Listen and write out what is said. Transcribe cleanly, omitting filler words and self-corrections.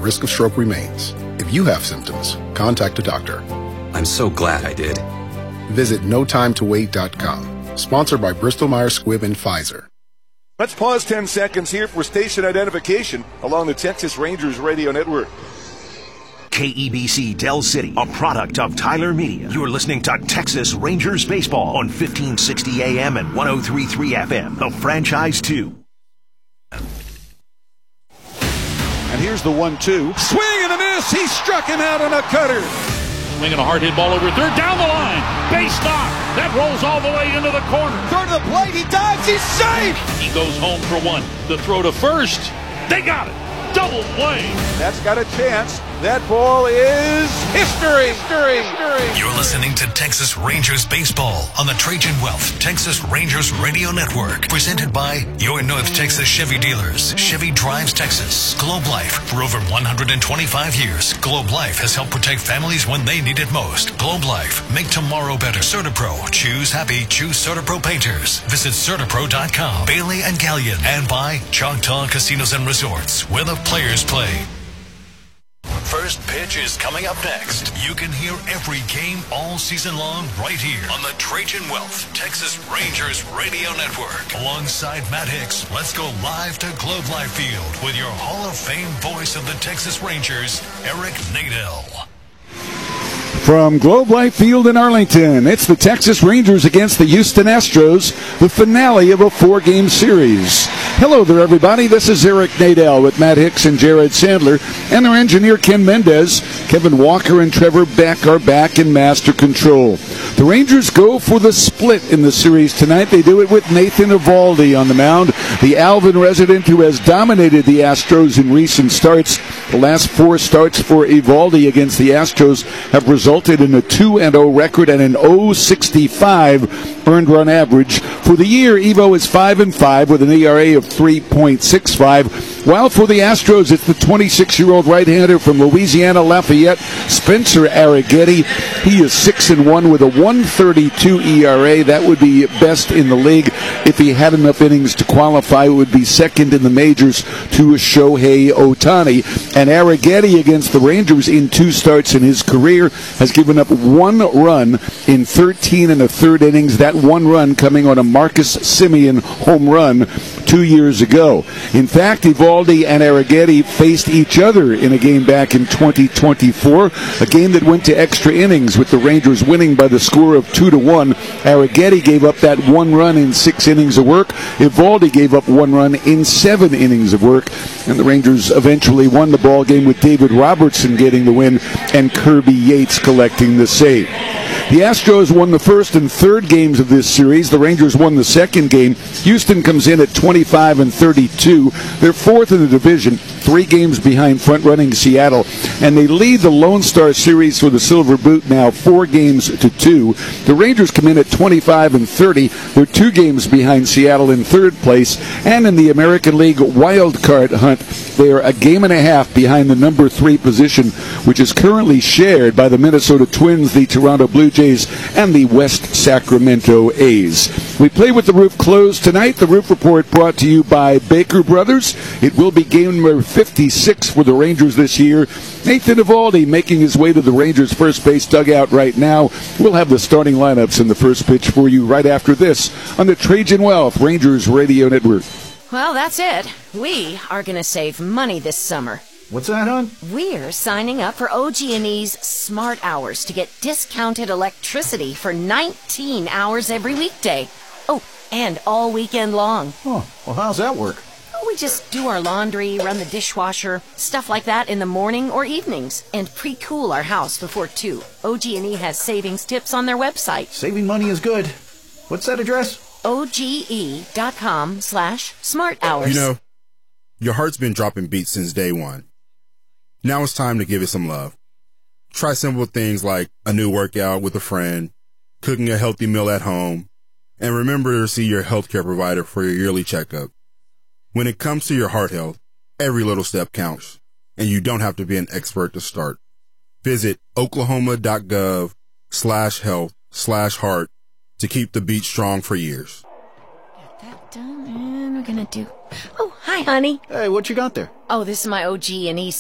risk of stroke remains. If you have symptoms, contact a doctor. I'm so glad I did. Visit notimetowait.com. Sponsored by Bristol Myers Squibb and Pfizer. Let's pause 10 seconds here for station identification along the Texas Rangers radio network. KEBC Del City, a product of Tyler Media. You're listening to Texas Rangers Baseball on 1560 AM and 103.3 FM, the franchise 2. And here's the 1-2. Swing and a miss. He struck him out on a cutter. Swinging a hard hit ball over third, down the line. Base knock. That rolls all the way into the corner. Third to the plate. He dives. He's safe. He goes home for one. The throw to first. They got it. Double play. That's got a chance. That ball is history. You're listening to Texas Rangers Baseball on the Trajan Wealth Texas Rangers Radio Network. Presented by your North Texas Chevy dealers. Chevy Drives Texas. Globe Life. For over 125 years, Globe Life has helped protect families when they need it most. Globe Life. Make tomorrow better. CertaPro. Choose happy. Choose CertaPro Painters. Visit CertaPro.com. Bailey and Gallion. And by Choctaw Casinos and Resorts, where the players play. First pitch is coming up next. You can hear every game all season long right here on the Trajan Wealth Texas Rangers Radio Network. Alongside Matt Hicks, let's go live to Globe Life Field with your Hall of Fame voice of the Texas Rangers, Eric Nadel. From Globe Life Field in Arlington, it's the Texas Rangers against the Houston Astros, the finale of a 4-game series. Hello there, everybody. This is Eric Nadel with Matt Hicks and Jared Sandler, and our engineer, Ken Mendez. Kevin Walker and Trevor Beck are back in master control. The Rangers go for the split in the series tonight. They do it with Nathan Eovaldi on the mound, the Alvin resident who has dominated the Astros in recent starts. The last 4 starts for Eovaldi against the Astros have resulted in a 2-0 record and an .065 earned run average. For the year, Evo is 5-5 with an ERA of 3.65, while for the Astros, it's the 26-year-old right-hander from Louisiana Lafayette, Spencer Arrighetti. He is 6-1 with a 1.32 ERA. That would be best in the league. If he had enough innings to qualify, it would be second in the majors to Shohei Ohtani. And Arrighetti against the Rangers in 2 starts in his career has given up 1 run in 13 1/3 innings. That 1 run coming on a Marcus Semien home run 2 years ago. In fact, Eovaldi and Arrighetti faced each other in a game back in 2024, a game that went to extra innings with the Rangers winning by the score of 2-1. Arrighetti gave up that 1 run in 6 innings of work. Eovaldi gave up 1 run in 7 innings of work, and the Rangers eventually won the ball game with David Robertson getting the win and Kirby Yates collecting the save. The Astros won the first and third games of this series. The Rangers won the second game. Houston comes in at 25-32. They're fourth in the division, 3 games behind front-running Seattle, and they lead the Lone Star Series for the Silver Boot now 4-2. The Rangers come in at 25-30. They're 2 games behind Seattle in third place, and in the American League wild card hunt, they are a game and a half behind the number 3 position, which is currently shared by the Minnesota Twins, the Toronto Blue Jays, and the West Sacramento A's. We play with the roof closed tonight. The Roof Report brought to you by Baker Brothers. It will be game number 56 for the Rangers this year. Nathan Eovaldi making his way to the Rangers' first base dugout right now. We'll have the starting lineups in the first pitch for you right after this on the Trajan Wealth Rangers Radio Network. Well, that's it. We are going to save money this summer. What's that, hon? We're signing up for OG&E's Smart Hours to get discounted electricity for 19 hours every weekday. Oh, and all weekend long. Oh, well, how's that work? We just do our laundry, run the dishwasher, stuff like that in the morning or evenings, and pre-cool our house before 2. OG&E has savings tips on their website. Saving money is good. What's that address? OGE.com/smarthours. You know, your heart's been dropping beats since day one. Now it's time to give it some love. Try simple things like a new workout with a friend, cooking a healthy meal at home, and remember to see your healthcare provider for your yearly checkup. When it comes to your heart health, every little step counts, and you don't have to be an expert to start. Visit oklahoma.gov/health/heart to keep the beat strong for years. Get that done, and we're gonna do... Oh, hi, honey. Hey, what you got there? Oh, this is my OG&E